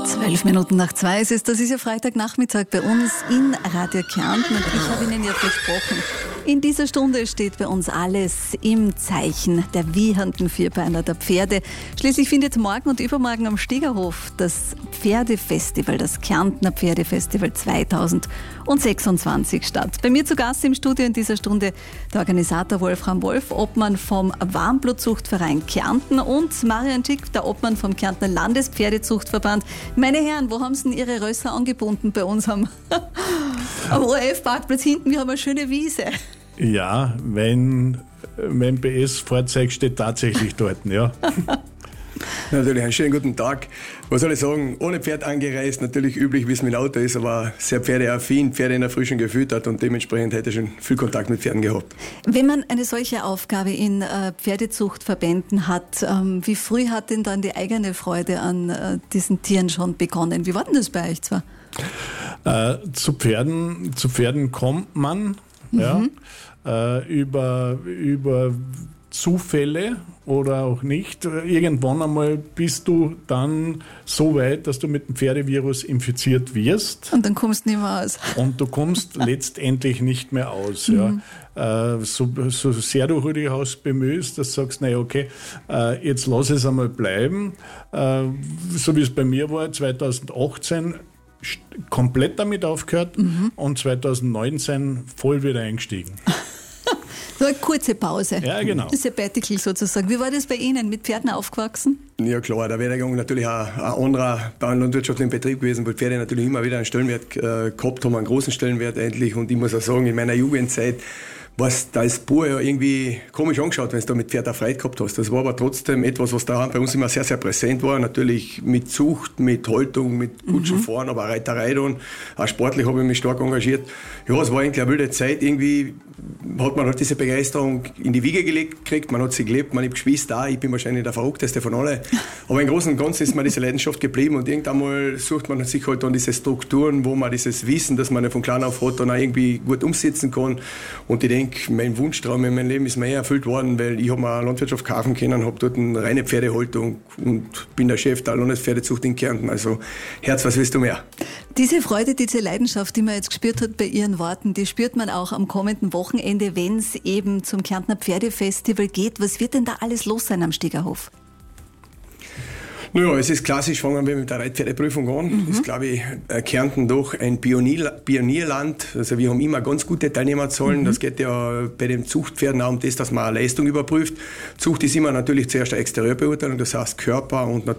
2:12 ist es. Das ist ja Freitagnachmittag bei uns in Radio Kärnten und ich habe Ihnen ja versprochen, in dieser Stunde steht bei uns alles im Zeichen der wiehernden Vierbeiner, der Pferde. Schließlich findet morgen und übermorgen am Stiegerhof das Pferdefestival, das Kärntner Pferdefestival 2026 statt. Bei mir zu Gast im Studio in dieser Stunde der Organisator Wolfram Wolf, Obmann vom Warmblutzuchtverein Kärnten und Marian Schick, der Obmann vom Kärntner Landespferdezuchtverband. Meine Herren, wo haben Sie denn Ihre Rösser angebunden bei uns am ORF-Parkplatz hinten? Wir haben eine schöne Wiese. Ja, mein PS-Fahrzeug steht tatsächlich dort, ja. Natürlich einen schönen guten Tag. Was soll ich sagen, ohne Pferd angereist, natürlich üblich, wie es mit dem Auto ist, aber sehr pferdeaffin, Pferde in der Früh schon gefüttert und dementsprechend hätte ich schon viel Kontakt mit Pferden gehabt. Wenn man eine solche Aufgabe in Pferdezuchtverbänden hat, wie früh hat denn dann die eigene Freude an diesen Tieren schon begonnen? Wie war denn das bei euch zwar? Zu Pferden kommt man über Zufälle oder auch nicht. Irgendwann einmal bist du dann so weit, dass du mit dem Pferdevirus infiziert wirst. Und dann kommst du nicht mehr aus. Und du kommst letztendlich nicht mehr aus. Ja. So sehr du dich aus bemühst, dass du sagst, naja, okay, jetzt lass es einmal bleiben. So wie es bei mir war, 2018 komplett damit aufgehört und 2019 voll wieder eingestiegen. So eine kurze Pause. Ja, genau. Das Sabbatical sozusagen. Wie war das bei Ihnen? Mit Pferden aufgewachsen? Ja klar, der Werdegang natürlich auch ein anderer bauernlandwirtschaftlichen Betrieb gewesen, weil Pferde natürlich immer wieder einen Stellenwert gehabt haben, einen großen Stellenwert endlich. Und ich muss auch sagen, in meiner Jugendzeit was da als Bauer ja irgendwie komisch angeschaut, wenn du da mit Pferd eine Freude gehabt hast. Das war aber trotzdem etwas, was da bei uns immer sehr, sehr präsent war. Natürlich mit Zucht, mit Haltung, mit Kutschenfahren, aber auch Reiterei dann. Auch sportlich habe ich mich stark engagiert. Ja, es war eigentlich eine wilde Zeit. Irgendwie hat man halt diese Begeisterung in die Wiege gelegt gekriegt. Man hat sie gelebt, man hat Geschwister auch. Ich bin wahrscheinlich der Verrückteste von allen. Aber im Großen und Ganzen ist mir diese Leidenschaft geblieben und irgendwann mal sucht man sich halt dann diese Strukturen, wo man dieses Wissen, das man ja von klein auf hat, dann auch irgendwie gut umsetzen kann. Und ich denke, mein Wunschtraum in meinem Leben ist mir erfüllt worden, weil ich habe eine Landwirtschaft kaufen können, habe dort eine reine Pferdehaltung und bin der Chef der Landespferdezucht in Kärnten. Also Herz, was willst du mehr? Diese Freude, diese Leidenschaft, die man jetzt gespürt hat bei Ihren Worten, die spürt man auch am kommenden Wochenende, wenn es eben zum Kärntner Pferdefestival geht. Was wird denn da alles los sein am Stiegerhof? Naja, es ist klassisch, fangen wir mit der Reitpferdeprüfung an. Das ist, glaube ich, Kärnten doch ein Pionierland. Also wir haben immer ganz gute Teilnehmerzahlen. Das geht ja bei den Zuchtpferden auch um das, dass man eine Leistung überprüft. Zucht ist immer natürlich zuerst eine Exterieurbeurteilung, das heißt Körper und